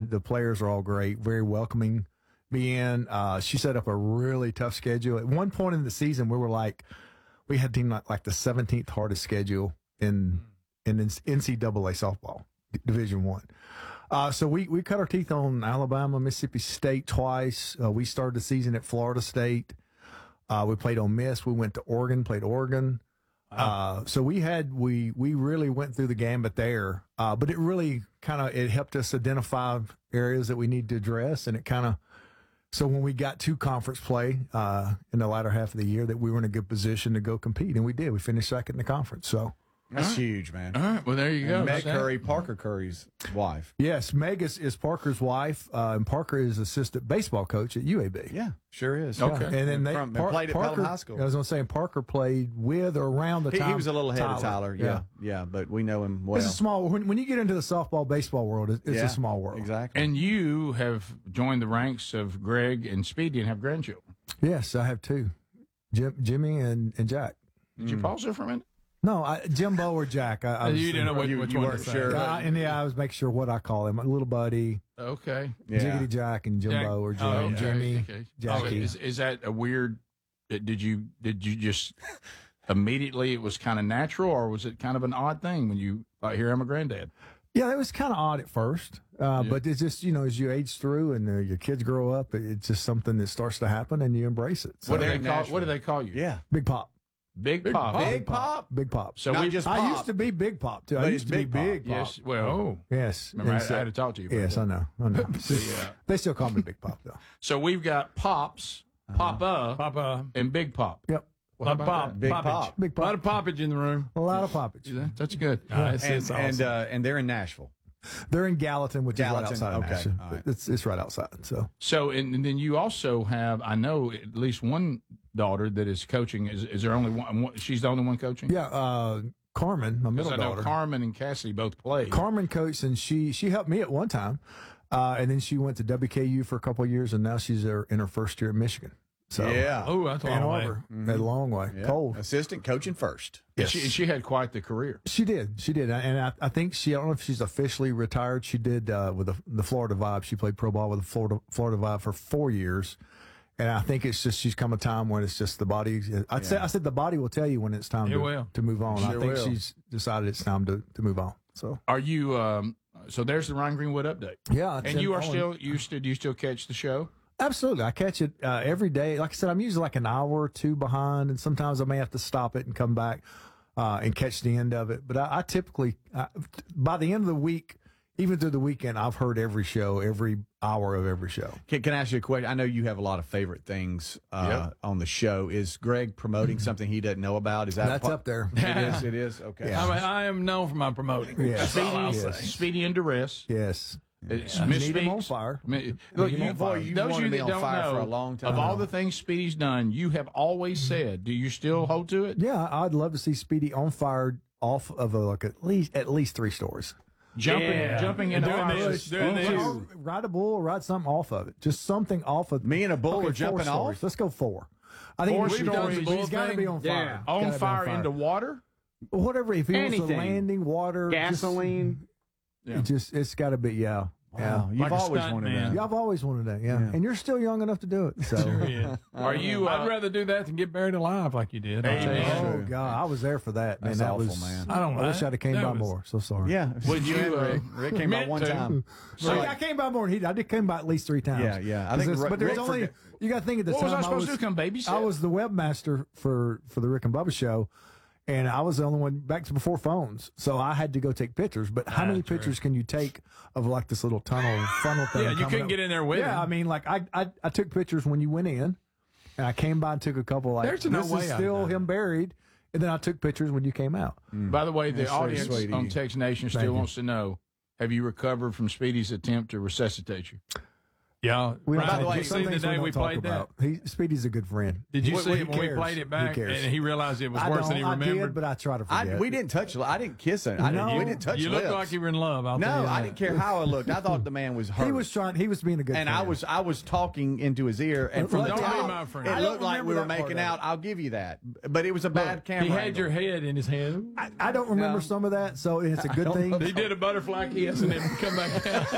The players are all great, very welcoming. She set up a really tough schedule. At one point in the season, we had team like the 17th hardest schedule in NCAA softball, Division I. So we cut our teeth on Alabama, Mississippi State twice. We started the season at Florida State. We played Ole Miss. We went to Oregon, played Oregon. So we really went through the gambit there. But it really it helped us identify areas that we need to address, and so when we got to conference play in the latter half of the year, that we were in a good position to go compete, and we did. We finished second in the conference. So that's huge, man. All right, well there you go. Meg Curry, Parker Curry's wife. Yes, Meg is Parker's wife, and Parker is assistant baseball coach at UAB. Yeah, sure is. Okay, and then they played at Pelham High School. I was going to say, Parker played with or around the time. He was a little ahead of Tyler. Yeah, but we know him well. It's a small. When you get into the softball baseball world, it's a small world. Exactly. And you have joined the ranks of Greg and Speedy and have grandchildren. Yes, I have two, Jimmy and Jack. Did you pause there for a minute? No, Jimbo or Jack. You didn't know which one to say. Sure. I was making sure what I call him. My little buddy. Okay. Yeah. Jiggity Jack and Jimbo or Jim, Jimmy, Jackie. Is that a weird? Did you just immediately? It was kind of natural, or was it kind of an odd thing when you here I'm a granddad? Yeah, it was kind of odd at first, but it's just as you age through and your kids grow up, it's just something that starts to happen and you embrace it. So, What do they call you? Yeah, Big Pop. Big Pop. Big Pop. Big Pop. So Not just Pop. I used to be Big Pop too. I But used it's to be Big Pop. Big Pop. Yes. Well. Yes. Remember, And I had to talk to you. Yes, I know. Yeah. They still call me Big Pop though. So we've got Pops, Papa, and Big Pop. Yep. What about Big Poppage? Pop. Big A lot Pop. of poppage in the room. A lot of poppage. That's good. It's awesome. and they're in Nashville. They're in Gallatin, which Gallatin, is right outside of okay. Nashville. All right. It's right outside. So And then you also have, I know, at least one daughter that is coaching. Is there only one? She's the only one coaching? yeah, Carmen, my middle Because I know daughter. Carmen and Cassidy both played. Carmen coached, and she helped me at one time, and then she went to WKU for a couple of years, and now she's in her first year at Michigan. So Yeah. Oh, that's a Ann long way. Arbor, a long way, Yeah. cold. Assistant coaching first. And she had quite the career. She did, and I think I don't know if she's officially retired. She did with the Florida Vibe. She played pro ball with the Florida Vibe for 4 years, and I think it's just she's come a time when it's just the body. I said the body will tell you when it's time to move on. Sure I think will. she's decided it's time to move on. So Are you? So there's the Ryan Greenwood update. yeah, And you are still used to? Do you still catch the show? Absolutely. I catch it every day. Like I said, I'm usually like an hour or two behind, and sometimes I may have to stop it and come back and catch the end of it. But I typically, by the end of the week, even through the weekend, I've heard every show, every hour of every show. Can I ask you a question? I know you have a lot of favorite things on the show. Is Greg promoting something he doesn't know about? Is that That's up there. It is. It is. Okay. Yeah. I mean, I am known for my promoting. Yeah. That's all I'll Yes. say. Speedy and Duress. Yes. It's Need Miss him on Speaks. fire. Look, Need him you, on fire. You've those of wanted you me that on don't fire know, for a long time. of all the things Speedy's done, you have always said, do you still hold to it? Yeah, I'd love to see Speedy on fire off of at least 3 stories. Jumping in Doing fire. this, doing this. Or ride a bull or ride something off of it. Just something off of Me and a bull are 4 jumping stories. off? Let's go 4. I think 4 he should stories. do it, but he's got to be on fire. Yeah. He's gotta On be fire into water? Whatever. If he wants Anything. to landing, water, Gasoline. it's got to be, yeah. Wow, you've Like a always stunt wanted man. that. Yeah, I've always wanted that, yeah. And you're still young enough to do it. So. Are you? I'd rather do that than get buried alive like you did. I'll tell you. Amen. Oh, True. God. I was there for that. Man, That's that awful, was, man. I don't know. I wish I'd have came That by was- more. So sorry. Yeah. Would you, Rick came by meant one to. time. So I came by more than he did. I did come by at least 3 times. Yeah, yeah. I think But there's Rick only, you got to think at the What time was I supposed to do? Come babysit? I was the webmaster for the Rick and Bubba show, and I was the only one back to before phones, so I had to go take pictures. But how many pictures can you take of like this little funnel thing? Yeah, you coming couldn't up? get in there with Yeah, him. I mean, like I took pictures when you went in, and I came by and took a couple. Like There's no this way is I've still done him buried, and then I took pictures when you came out. By the way, the That's very audience sweet of on you. Text Nation Thank still you. wants to know: have you recovered from Speedy's attempt to resuscitate you? Yeah. We don't By the talk- way, some see the things day don't we talk played that? about. Speedy's a good friend. Did you What- see who it when we cares? played it Who back cares? and he realized it was I worse than he don't- I remembered? did, but I try to forget. We didn't touch. I didn't kiss him. No. We didn't touch you lips. looked like you were in love. I'll tell No, you I that. didn't care how I looked. I thought the man was hurt. He was trying. He was being a good and friend. I was talking into his ear, and from the Don't be top, my friend. it I don't looked like we remember were that part making of out. it. I'll give you that, but it was a bad camera. He had angle. your head in his hand. I don't remember No. some of that, so it's a good thing. He did a butterfly kiss and then come back out.